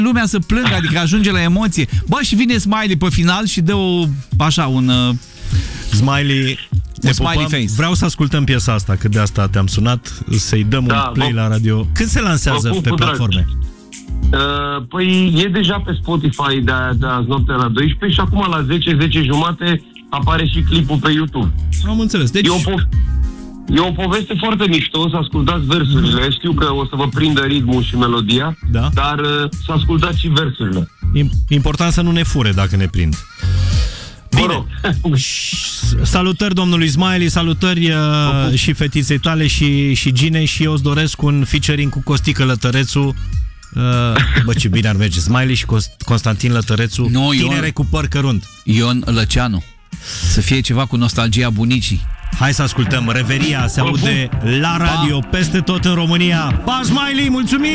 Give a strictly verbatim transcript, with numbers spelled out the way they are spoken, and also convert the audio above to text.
lumea să plângă, adică ajunge la emoție. Bă, și vine Smiley pe final și dă o, așa, un... Uh, Smiley... un smiley face. Vreau să ascultăm piesa asta, că de asta te-am sunat, să-i dăm da, un play bă, la radio. Când se lansează bă, pe platforme? Uh, păi e deja pe Spotify de, de azi noaptea la douăsprezece și acum la zece, zece jumate apare și clipul pe YouTube. Am înțeles. Deci... E o, po- e o poveste foarte mișto, o să ascultați versurile. Mm. Știu că o să vă prindă ritmul și melodia, da? Dar uh, să ascultați și versurile. Important să nu ne fure dacă ne prind. Bine. Salutări domnului Smiley, salutări uh, și fetiței tale și, și Ginei și eu îți doresc un featuring cu Costică Lătărețu. Uh, bă, ce bine ar merge. Smiley și Constantin Lătărețu, no, tinere Ion, cu păr cărunt. Ion Lăceanu. Să fie ceva cu nostalgia bunicii. Hai să ascultăm. Reveria se aude la radio peste tot în România. Pa, Smiley, mulțumim!